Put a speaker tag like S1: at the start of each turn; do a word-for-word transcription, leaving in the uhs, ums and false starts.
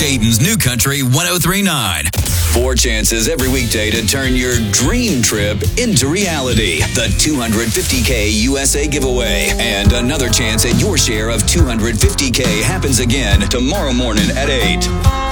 S1: Dayton's New Country one oh three point nine. Four chances every weekday to turn your dream trip into reality. The two hundred fifty K U S A giveaway. And another chance at your share of two hundred fifty K happens again tomorrow morning at eight.